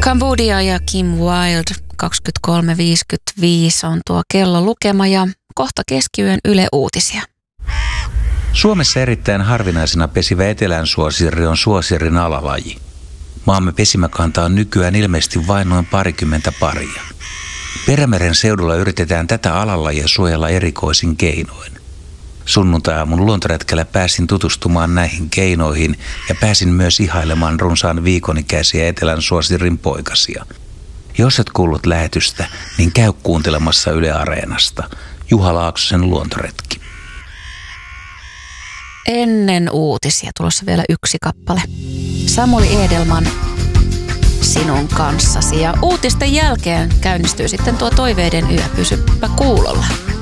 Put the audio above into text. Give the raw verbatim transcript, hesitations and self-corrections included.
Cambodia ja Kim Wilde, kaksikymmentäkolme viisikymmentäviisi on tuo kello lukema ja kohta keskiyön Yle Uutisia. Suomessa erittäin harvinaisena pesivä etelänsuosirri on suosirin alalaji. Maamme pesimäkanta on nykyään ilmeisesti vain noin parikymmentä paria. Perämeren seudulla yritetään tätä alalajia suojella erikoisin keinoin. Sunnuntai-aamun luontoretkellä pääsin tutustumaan näihin keinoihin ja pääsin myös ihailemaan runsaan viikonikäisiä etelänsuosirin poikasia. Jos et kuullut lähetystä, niin käy kuuntelemassa Yle Areenasta. Juha Laaksosen luontoretki. Ennen uutisia tulossa vielä yksi kappale. Samuli Edelman, Sinun kanssasi. Ja uutisten jälkeen käynnistyy sitten tuo toiveiden yö. Pysypä kuulolla.